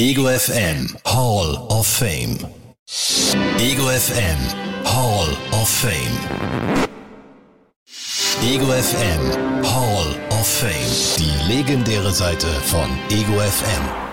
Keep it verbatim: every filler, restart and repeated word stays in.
Ego F M Hall of Fame. Ego F M Hall of Fame. Ego F M Hall of Fame. Die legendäre Seite von Ego F M.